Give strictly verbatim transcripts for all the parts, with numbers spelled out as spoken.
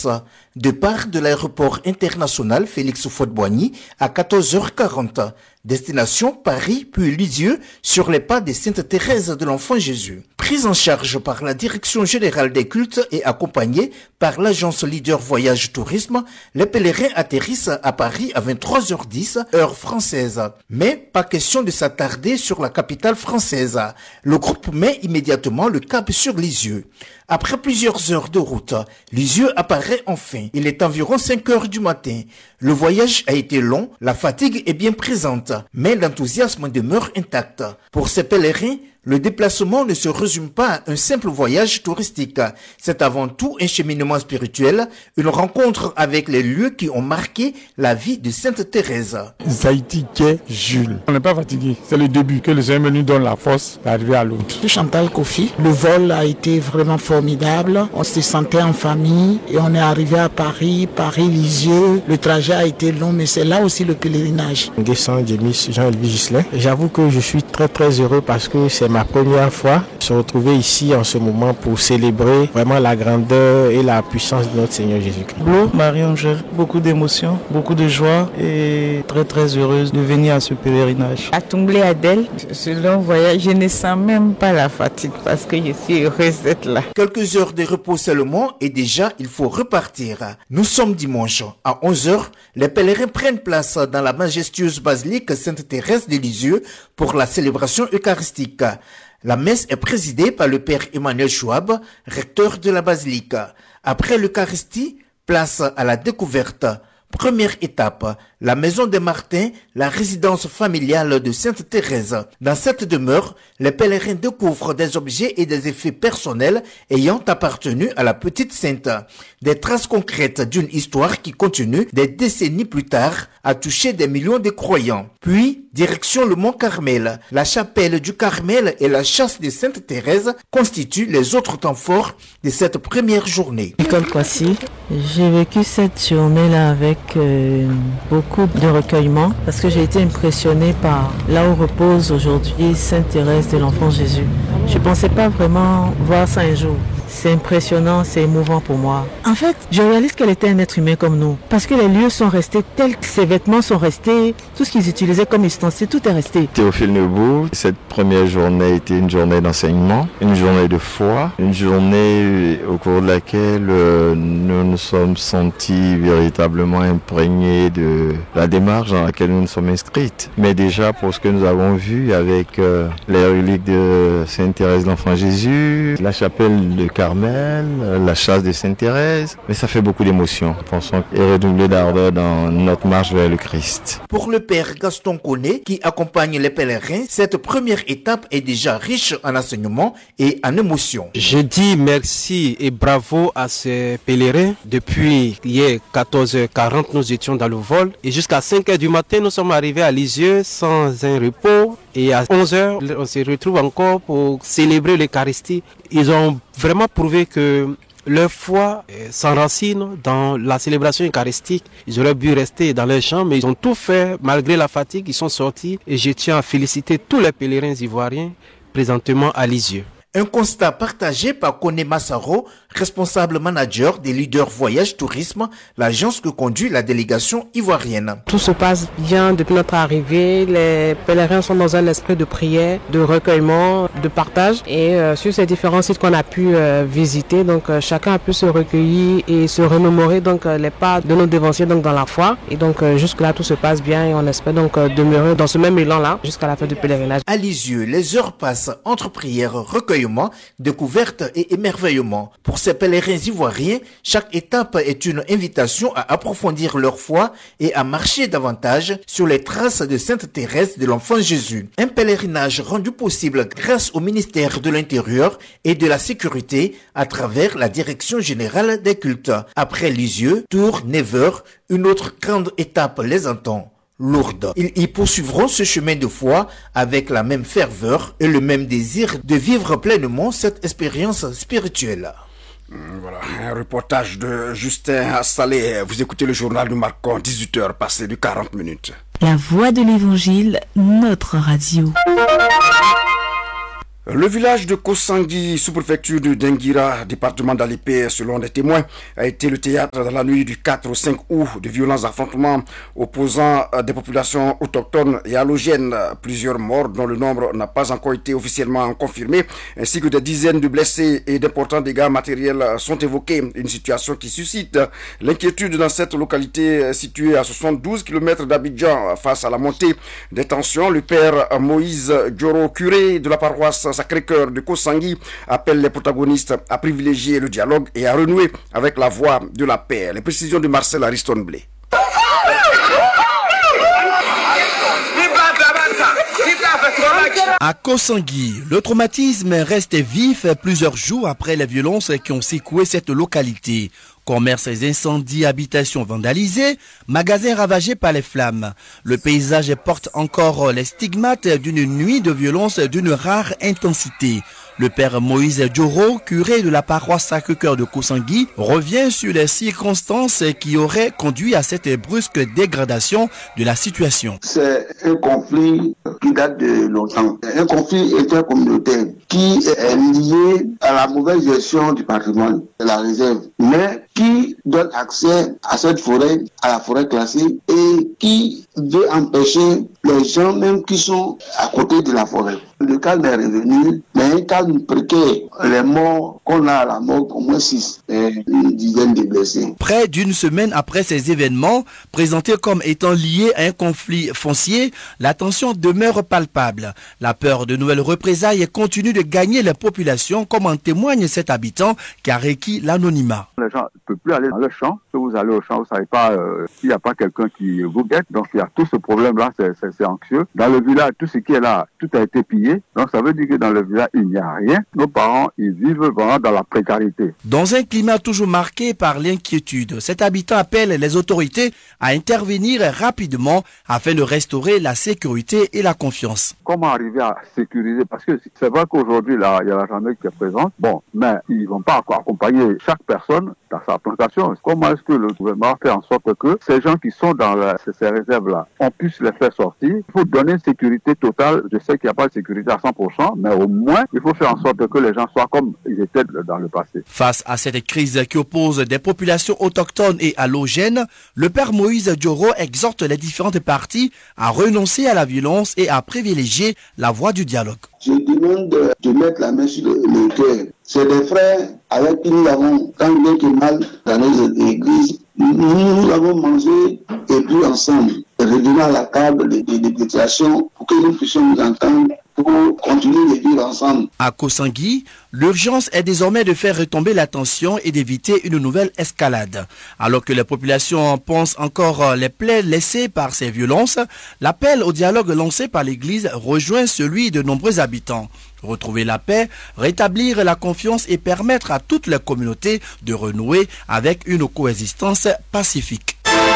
France. Départ de l'aéroport international Félix Houphouët-Boigny à quatorze heures quarante. Destination Paris puis Lisieux sur les pas de Sainte Thérèse de l'Enfant Jésus. Prise en charge par la Direction Générale des Cultes et accompagnée par l'agence Leader Voyage Tourisme, les pèlerins atterrissent à Paris à vingt-trois heures dix, heure française. Mais pas question de s'attarder sur la capitale française. Le groupe met immédiatement le cap sur Lisieux. Après plusieurs heures de route, Lisieux apparaît enfin. Il est environ cinq heures du matin. Le voyage a été long, la fatigue est bien présente, mais l'enthousiasme demeure intact. Pour ces pèlerins, le déplacement ne se résume pas à un simple voyage touristique. C'est avant tout un cheminement spirituel, une rencontre avec les lieux qui ont marqué la vie de Sainte Thérèse. Zaïti Ké Jules. On n'est pas fatigué, c'est le début que le Seigneur nous donne la force d'arriver à l'autre. Chantal Kofi, le vol a été vraiment formidable. On se sentait en famille et on est arrivé à Paris, Paris-Lisieux. Le trajet a été long, mais c'est là aussi le pèlerinage. Guessan Djemis, Jean-Élie Gislain. J'avoue que je suis très très heureux parce que c'est ma première fois de se retrouver ici en ce moment pour célébrer vraiment la grandeur et la puissance de notre Seigneur Jésus-Christ. Blo, Marie-Angèle, beaucoup d'émotions, beaucoup de joie et très très heureuse de venir à ce pèlerinage. À Toumblé Adèle, ce long voyage, je ne sens même pas la fatigue parce que je suis heureuse d'être là. Quelques heures de repos seulement et déjà il faut repartir. Nous sommes dimanche. À onze heures, les pèlerins prennent place dans la majestueuse basilique Sainte-Thérèse de Lisieux pour la célébration eucharistique. La messe est présidée par le père Emmanuel Chouab, recteur de la basilique. Après l'Eucharistie, place à la découverte. Première étape, la maison des Martins, la résidence familiale de Sainte Thérèse. Dans cette demeure, les pèlerins découvrent des objets et des effets personnels ayant appartenu à la petite sainte. Des traces concrètes d'une histoire qui continue des décennies plus tard à toucher des millions de croyants. Puis, direction le Mont Carmel. La chapelle du Carmel et la chasse de Sainte Thérèse constituent les autres temps forts de cette première journée. Nicole Kwasi, j'ai vécu cette journée-là avec euh, beaucoup de recueillement parce que j'ai été impressionnée par là où repose aujourd'hui Sainte Thérèse de l'Enfant Jésus. Je ne pensais pas vraiment voir ça un jour. C'est impressionnant, c'est émouvant pour moi. En fait, je réalise qu'elle était un être humain comme nous. Parce que les lieux sont restés tels que ses vêtements sont restés, tout ce qu'ils utilisaient comme ustensiles, tout est resté. Théophile Neubou, cette première journée était une journée d'enseignement, une journée de foi, une journée au cours de laquelle euh, nous nous sommes sentis véritablement imprégnés de la démarche dans laquelle nous nous sommes inscrites. Mais déjà pour ce que nous avons vu avec euh, les reliques de Sainte Thérèse de l'Enfant Jésus, la chapelle de Carmel, la chasse de Sainte Thérèse, mais ça fait beaucoup d'émotions. Pensons et redoubler d'ardeur dans notre marche vers le Christ. Pour le père Gaston Koné, qui accompagne les pèlerins, cette première étape est déjà riche en enseignements et en émotions. Je dis merci et bravo à ces pèlerins. Depuis hier quatorze heures quarante, nous étions dans le vol et jusqu'à cinq heures du matin, nous sommes arrivés à Lisieux sans un repos. Et à onze heures, on se retrouve encore pour célébrer l'Eucharistie. Ils ont vraiment prouvé que leur foi s'enracine dans la célébration eucharistique. Ils auraient pu rester dans les champs, mais ils ont tout fait malgré la fatigue. Ils sont sortis et je tiens à féliciter tous les pèlerins ivoiriens présentement à Lisieux. Un constat partagé par Koné Massaro, responsable manager des Leader Voyage Tourisme, l'agence que conduit la délégation ivoirienne. Tout se passe bien depuis notre arrivée. Les pèlerins sont dans un esprit de prière, de recueillement, de partage. Et euh, sur ces différents sites qu'on a pu euh, visiter, donc euh, chacun a pu se recueillir et se remémorer donc euh, les pas de nos dévanciers donc dans la foi. Et donc euh, jusque là tout se passe bien et on espère donc euh, demeurer dans ce même élan là jusqu'à la fin du pèlerinage. À Lisieux, les heures passent entre prières, recueillement, découverte et émerveillement. Pour ces pèlerins ivoiriens, chaque étape est une invitation à approfondir leur foi et à marcher davantage sur les traces de Sainte Thérèse de l'Enfant Jésus. Un pèlerinage rendu possible grâce au ministère de l'Intérieur et de la Sécurité à travers la Direction Générale des Cultes. Après Lisieux, Tours, Nevers, une autre grande étape les attend. Lourdes. Ils y poursuivront ce chemin de foi avec la même ferveur et le même désir de vivre pleinement cette expérience spirituelle. Voilà, un reportage de Justin Salé. Vous écoutez le journal de Marcon, dix-huit heures passées de quarante minutes. La voix de l'évangile, notre radio. Le village de Kosangui, sous-préfecture de Denguira, département d'Alépé, selon des témoins, a été le théâtre dans la nuit du quatre au cinq août de violents affrontements opposant des populations autochtones et allogènes. Plusieurs morts dont le nombre n'a pas encore été officiellement confirmé, ainsi que des dizaines de blessés et d'importants dégâts matériels sont évoqués. Une situation qui suscite l'inquiétude dans cette localité située à soixante-douze kilomètres d'Abidjan. Face à la montée des tensions, le père Moïse Dioro, curé de la paroisse Sacré-Cœur de Kosangui, appelle les protagonistes à privilégier le dialogue et à renouer avec la voie de la paix. Les précisions de Marcel Ariston-Blé. À Kosangui, le traumatisme reste vif plusieurs jours après les violences qui ont secoué cette localité. Commerces incendies, habitations vandalisées, magasins ravagés par les flammes. Le paysage porte encore les stigmates d'une nuit de violence d'une rare intensité. Le père Moïse Dioro, curé de la paroisse Sacré-Cœur de Kosangui, revient sur les circonstances qui auraient conduit à cette brusque dégradation de la situation. C'est un conflit qui date de longtemps. Un conflit intercommunautaire qui est lié à la mauvaise gestion du patrimoine de la réserve, mais qui donne accès à cette forêt, à la forêt classée, et qui veut empêcher les gens même qui sont à côté de la forêt. Le calme est revenu, mais un calme précaire. Les morts qu'on a à la mort, au moins six, et une dizaine de blessés. Près d'une semaine après ces événements, présentés comme étant liés à un conflit foncier, la tension demeure palpable. La peur de nouvelles représailles continue de gagner les populations, comme en témoigne cet habitant qui a requis l'anonymat. Les gens ne peuvent plus aller dans le champ. Si vous allez au champ, vous ne savez pas euh, s'il n'y a pas quelqu'un qui vous guette. Donc il y a tout ce problème-là, c'est anxieux. Dans le village, tout ce qui est là, tout a été pillé. Donc ça veut dire que dans le village, il n'y a rien. Nos parents, ils vivent vraiment dans la précarité. Dans un climat toujours marqué par l'inquiétude, cet habitant appelle les autorités à intervenir rapidement afin de restaurer la sécurité et la confiance. Comment arriver à sécuriser? Parce que c'est vrai qu'aujourd'hui, là, il y a la gendarmerie qui est présente. Bon, mais ils ne vont pas accompagner chaque personne dans sa plantation. Comment est-ce que le gouvernement fait en sorte que ces gens qui sont dans la, ces réserves-là, on puisse les faire sortir? Il faut donner une sécurité totale. Je sais qu'il n'y a pas de sécurité à cent pour cent, mais au moins, il faut faire en sorte que les gens soient comme ils étaient dans le passé. Face à cette crise qui oppose des populations autochtones et allogènes, le père Moïse Dioro exhorte les différentes parties à renoncer à la violence et à privilégier la voie du dialogue. Je demande de, de mettre la main sur le, le cœur. C'est des frères avec qui nous avons, tant bien que mal, dans nos églises, nous, nous avons mangé et bu ensemble, revenant à la table de, de négociation pour que nous puissions nous entendre, pour continuer de vivre ensemble. À Kosangui, l'urgence est désormais de faire retomber la tension et d'éviter une nouvelle escalade. Alors que les populations pensent encore les plaies laissées par ces violences, l'appel au dialogue lancé par l'Église rejoint celui de nombreux habitants. Retrouver la paix, rétablir la confiance et permettre à toutes les communautés de renouer avec une coexistence pacifique.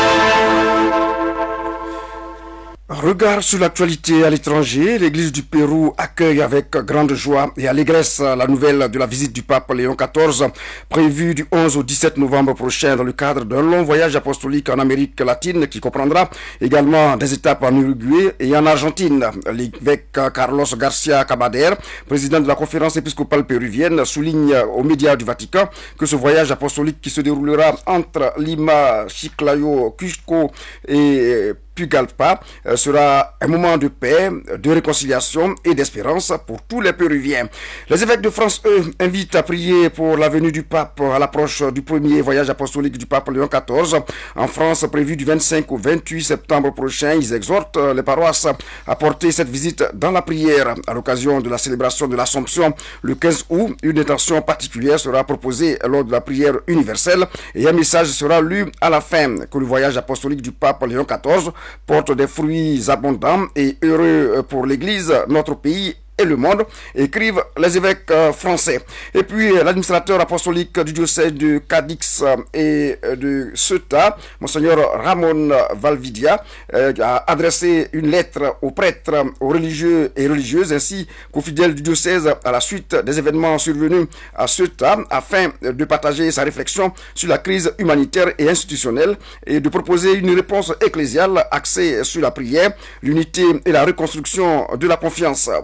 Regard sur l'actualité à l'étranger, l'Église du Pérou accueille avec grande joie et allégresse la nouvelle de la visite du pape Léon quatorze, prévue du onze au dix-sept novembre prochain dans le cadre d'un long voyage apostolique en Amérique latine qui comprendra également des étapes en Uruguay et en Argentine. L'évêque Carlos Garcia Cabader, président de la conférence épiscopale péruvienne, souligne aux médias du Vatican que ce voyage apostolique qui se déroulera entre Lima, Chiclayo, Cusco et Pugalpa sera un moment de paix, de réconciliation et d'espérance pour tous les Péruviens. Les évêques de France, eux, invitent à prier pour la venue du pape à l'approche du premier voyage apostolique du pape Léon quatorze en France, prévu du vingt-cinq au vingt-huit septembre prochain. Ils exhortent les paroisses à porter cette visite dans la prière. À l'occasion de la célébration de l'Assomption le quinze août, une intention particulière sera proposée lors de la prière universelle et un message sera lu à la fin. Que le voyage apostolique du pape Léon quatorze porte des fruits abondants et heureux pour l'Église, notre pays et le monde, écrivent les évêques français. Et puis l'administrateur apostolique du diocèse de Cadix et de Ceuta, Monseigneur Ramon Valvidia, a adressé une lettre aux prêtres, aux religieux et religieuses, ainsi qu'aux fidèles du diocèse à la suite des événements survenus à Ceuta, afin de partager sa réflexion sur la crise humanitaire et institutionnelle et de proposer une réponse ecclésiale axée sur la prière, l'unité et la reconstruction de la confiance. Dans sa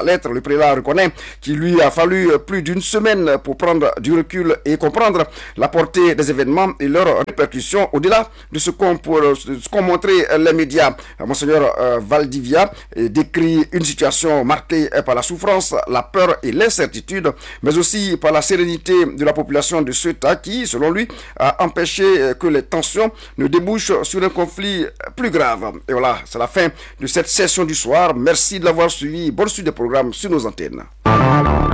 lettre, le prélat reconnaît qu'il lui a fallu plus d'une semaine pour prendre du recul et comprendre la portée des événements et leurs répercussions au-delà de ce qu'ont qu'ont montré les médias. Monseigneur euh, Valdivia décrit une situation marquée par la souffrance, la peur et l'incertitude, mais aussi par la sérénité de la population de Ceuta qui, selon lui, a empêché que les tensions ne débouchent sur un conflit plus grave. Et voilà, c'est la fin de cette session du soir. Merci de l'avoir suivi. Bonne suite des programmes sur nos antennes.